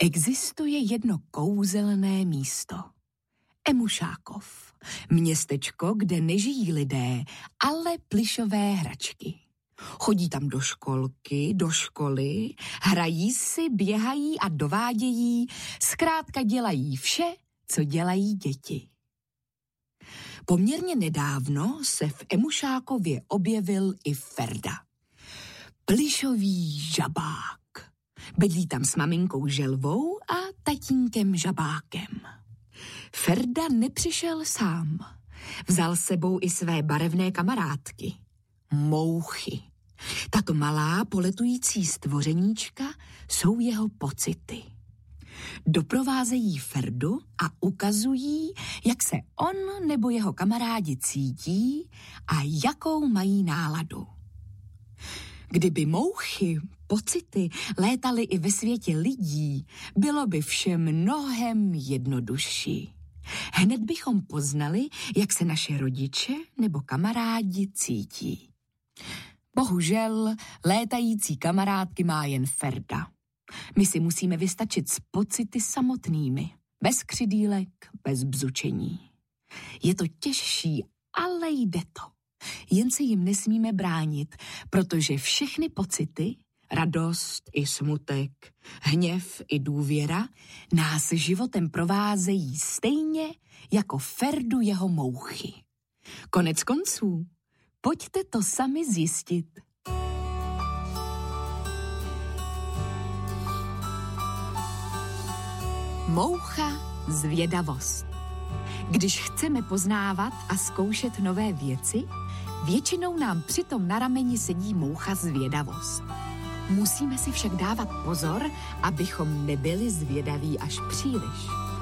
Existuje jedno kouzelné místo. Emušákov. Městečko, kde nežijí lidé, ale plyšové hračky. Chodí tam do školky, do školy, hrají si, běhají a dovádějí, zkrátka dělají vše, co dělají děti. Poměrně nedávno se v Emušákově objevil i Ferda. Plyšový žabák. Bydlí tam s maminkou Želvou a tatínkem Žabákem. Ferda nepřišel sám. Vzal s sebou i své barevné kamarádky. Mouchy. Tato malá poletující stvořeníčka jsou jeho pocity. Doprovázejí Ferdu a ukazují, jak se on nebo jeho kamarádi cítí a jakou mají náladu. Kdyby mouchy, pocity létaly i ve světě lidí, bylo by vše mnohem jednodušší. Hned bychom poznali, jak se naše rodiče nebo kamarádi cítí. Bohužel létající kamarádky má jen Ferda. My si musíme vystačit s pocity samotnými, bez křidýlek, bez bzučení. Je to těžší, ale jde to. Jen se jim nesmíme bránit, protože všechny pocity, radost i smutek, hněv i důvěra, nás životem provázejí stejně jako Ferdu jeho mouchy. Konec konců, pojďte to sami zjistit. Moucha zvědavost. Když chceme poznávat a zkoušet nové věci, většinou nám přitom na rameni sedí moucha zvědavost. Musíme si však dávat pozor, abychom nebyli zvědaví až příliš.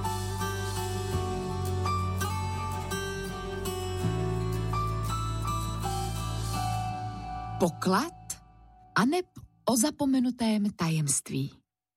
Poklad aneb o zapomenutém tajemství.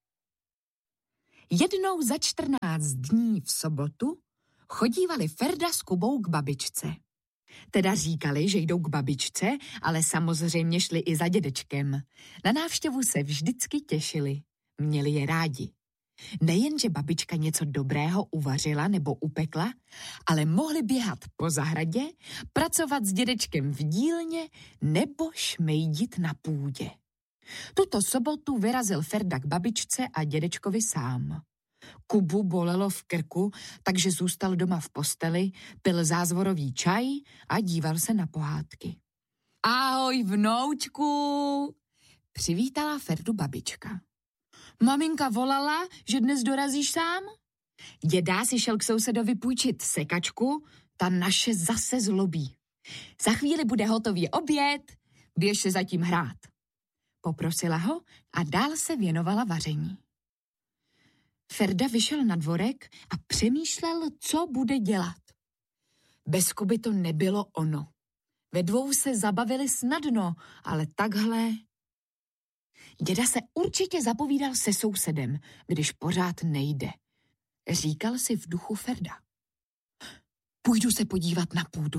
Jednou za 14 dní v sobotu chodívali Ferda s Kubou k babičce. Teda říkali, že jdou k babičce, ale samozřejmě šli i za dědečkem. Na návštěvu se vždycky těšili. Měli je rádi. Nejen, že babička něco dobrého uvařila nebo upekla, ale mohli běhat po zahradě, pracovat s dědečkem v dílně nebo šmejdit na půdě. Tuto sobotu vyrazil Ferda k babičce a dědečkovi sám. Kubu bolelo v krku, takže zůstal doma v posteli, pil zázvorový čaj a díval se na pohádky. Ahoj, vnoučku, přivítala Ferdu babička. Maminka volala, že dnes dorazíš sám? Děda si šel k sousedovi půjčit sekačku, ta naše zase zlobí. Za chvíli bude hotový oběd, běž se zatím hrát. Poprosila ho a dál se věnovala vaření. Ferda vyšel na dvorek a přemýšlel, co bude dělat. Bez Kuby to nebylo ono. Ve dvou se zabavili snadno, ale takhle... Děda se určitě zapovídal se sousedem, když pořád nejde. Říkal si v duchu Ferda. Půjdu se podívat na půdu.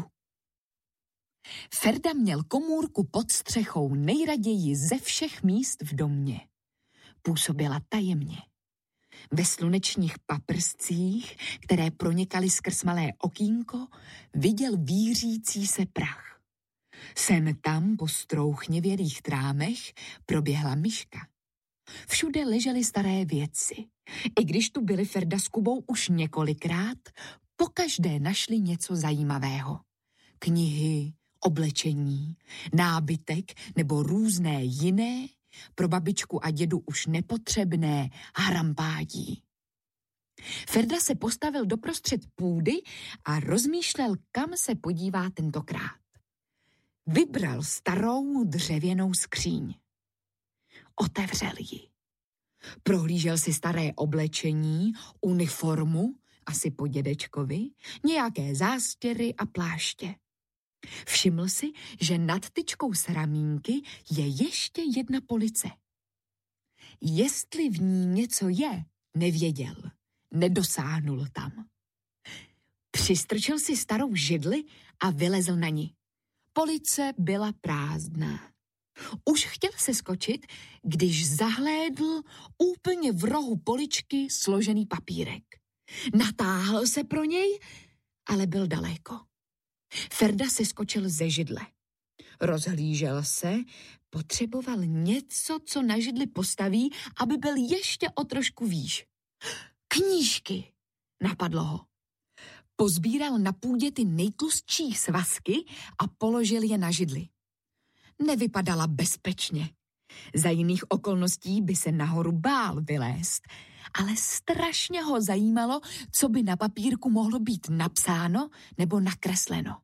Ferda měl komůrku pod střechou nejraději ze všech míst v domě. Působila tajemně. Ve slunečních paprscích, které pronikaly skrz malé okýnko, viděl vířící se prach. Sem tam po strouchněvělých trámech proběhla myška. Všude ležely staré věci. I když tu byli Ferda s Kubou už několikrát, pokaždé našli něco zajímavého. Knihy, oblečení, nábytek nebo různé jiné, pro babičku a dědu už nepotřebné harampádí. Ferda se postavil doprostřed půdy a rozmýšlel, kam se podívá tentokrát. Vybral starou dřevěnou skříň. Otevřel ji. Prohlížel si staré oblečení, uniformu, asi po dědečkovi, nějaké zástěry a pláště. Všiml si, že nad tyčkou z ramínky je ještě jedna police. Jestli v ní něco je, nevěděl. Nedosáhnul tam. Přistrčil si starou židli a vylezl na ni. Police byla prázdná. Už chtěl se skočit, když zahlédl úplně v rohu poličky složený papírek. Natáhl se pro něj, ale byl daleko. Ferda se skočil ze židle. Rozhlížel se, potřeboval něco, co na židli postaví, aby byl ještě o trošku výš. Knížky, napadlo ho. Pozbíral na půdě ty nejtlustší svazky a položil je na židli. Nevypadala bezpečně. Za jiných okolností by se nahoru bál vylézt, ale strašně ho zajímalo, co by na papírku mohlo být napsáno nebo nakresleno.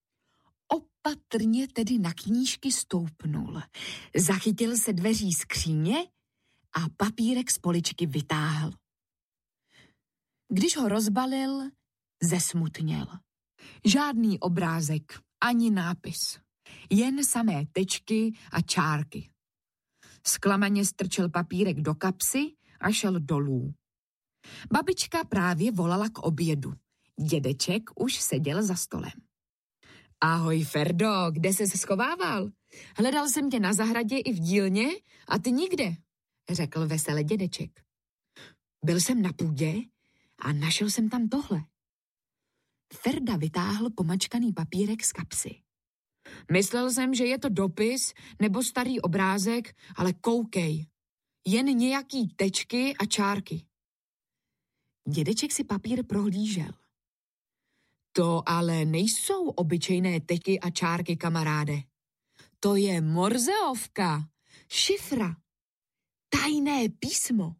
Opatrně tedy na knížky stoupnul. Zachytil se dveří skříně a papírek z poličky vytáhl. Když ho rozbalil, zesmutněl. Žádný obrázek, ani nápis. Jen samé tečky a čárky. Zklamaně strčil papírek do kapsy a šel dolů. Babička právě volala k obědu. Dědeček už seděl za stolem. Ahoj, Ferdo, kde ses schovával? Hledal jsem tě na zahradě i v dílně a ty nikde, řekl vesele dědeček. Byl jsem na půdě a našel jsem tam tohle. Ferda vytáhl pomačkaný papírek z kapsy. Myslel jsem, že je to dopis nebo starý obrázek, ale koukej. Jen nějaký tečky a čárky. Dědeček si papír prohlížel. To ale nejsou obyčejné tečky a čárky, kamaráde. To je morzeovka, šifra, tajné písmo.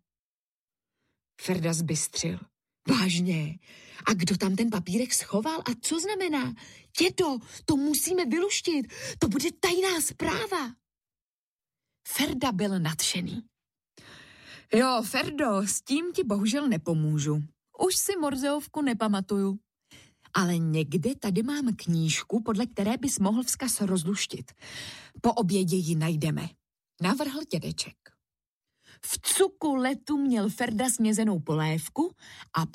Ferda zbystřil. Vážně? A kdo tam ten papírek schoval? A co znamená? Dědo, to musíme vyluštit. To bude tajná zpráva. Ferda byl nadšený. Jo, Ferdo, s tím ti bohužel nepomůžu. Už si morzeovku nepamatuju. Ale někde tady mám knížku, podle které bys mohl vzkaz rozluštit. Po obědě ji najdeme, navrhl dědeček. V cuku letu měl Ferda snězenou polévku a